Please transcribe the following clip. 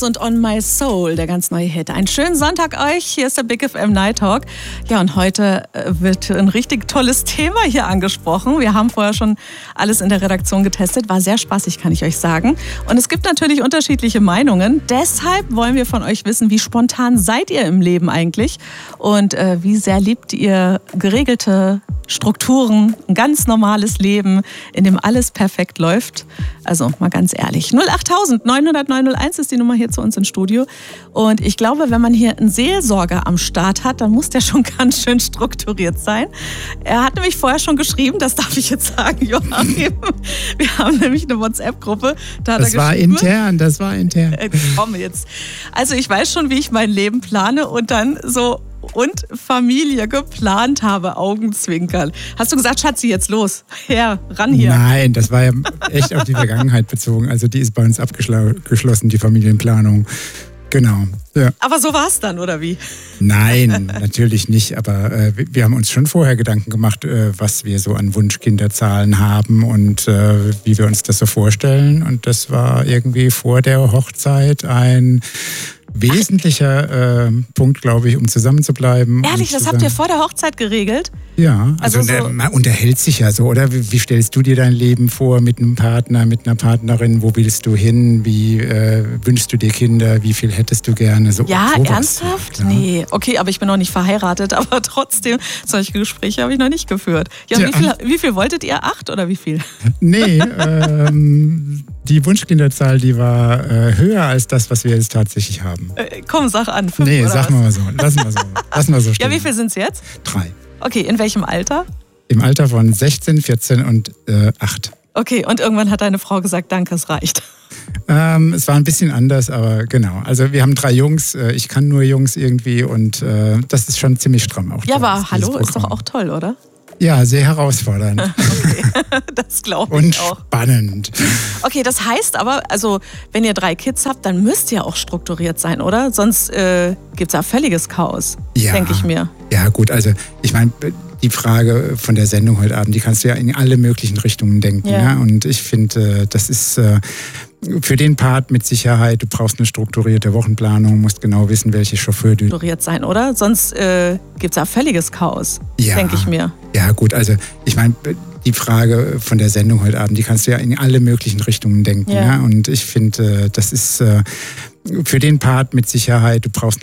Mars und On My Soul, der ganz neue Hit. Einen schönen Sonntag euch, hier ist der Big FM Night Talk. Ja, und heute wird ein richtig tolles Thema hier angesprochen. Wir haben vorher schon alles in der Redaktion getestet, war sehr spaßig, kann ich euch sagen. Und es gibt natürlich unterschiedliche Meinungen. Deshalb wollen wir von euch wissen, wie spontan seid ihr im Leben eigentlich? Und wie sehr liebt ihr geregelte Strukturen, ein ganz normales Leben, in dem alles perfekt läuft? Also mal ganz ehrlich. 08000 900 901 ist die Nummer hier zu uns ins Studio. Und ich glaube, wenn man hier einen Seelsorger am Start hat, dann muss der schon ganz schön strukturiert sein. Er hat nämlich vorher schon geschrieben, das darf ich jetzt sagen, Joachim. Wir haben nämlich eine WhatsApp-Gruppe. Das war intern. Komm jetzt. Also ich weiß schon, wie ich mein Leben plane und dann so und Familie geplant habe, Augenzwinkern. Hast du gesagt, Schatzi, jetzt los, her, ran hier? Nein, das war ja echt auf die Vergangenheit bezogen. Also die ist bei uns abgeschlossen, die Familienplanung. Genau. Ja. Aber so war es dann, oder wie? Nein, natürlich nicht. Aber wir haben uns schon vorher Gedanken gemacht, was wir so an Wunschkinderzahlen haben und wie wir uns das so vorstellen. Und das war irgendwie vor der Hochzeit ein wesentlicher Punkt, glaube ich, um zusammen zu bleiben. Ehrlich, das habt ihr vor der Hochzeit geregelt? Ja, also man unterhält sich ja so, oder? Wie stellst du dir dein Leben vor mit einem Partner, mit einer Partnerin? Wo willst du hin? Wie wünschst du dir Kinder? Wie viel hättest du gerne? So, ja, sowas. Ernsthaft? Ja. Nee, okay, aber ich bin noch nicht verheiratet, aber trotzdem, solche Gespräche habe ich noch nicht geführt. Ja, wie viel wolltet ihr? 8 oder wie viel? Nee, die Wunschkinderzahl, die war höher als das, was wir jetzt tatsächlich haben. Komm, sag an. 5 nee, oder sag was? mal so. Lassen wir so stehen. Ja, wie viel sind es jetzt? 3. Okay, in welchem Alter? Im Alter von 16, 14 und 8. Okay, und irgendwann hat deine Frau gesagt, danke, es reicht. Es war ein bisschen anders, aber genau. Also wir haben 3 Jungs, ich kann nur Jungs irgendwie und das ist schon ziemlich stramm auch. Ja, aber hallo, ist doch auch toll, oder? Ja, sehr herausfordernd. Okay, das glaube ich und auch. Spannend. Okay, das heißt aber, also wenn ihr 3 Kids habt, dann müsst ihr auch strukturiert sein, oder? Sonst gibt es ja völliges Chaos, denke ich mir. Ja gut, also ich meine, die Frage von der Sendung heute Abend, die kannst du ja in alle möglichen Richtungen denken. Ja. Ne? Und ich finde, das ist für den Part mit Sicherheit, du brauchst eine strukturierte Wochenplanung, musst genau wissen, welche Chauffeur du... Strukturiert sein, oder? Sonst gibt es ja völliges Chaos, denke ich mir. Ja gut, also ich meine, die Frage von der Sendung heute Abend, die kannst du ja in alle möglichen Richtungen denken. Ja. Ne? Und ich finde, das ist für den Part mit Sicherheit, du brauchst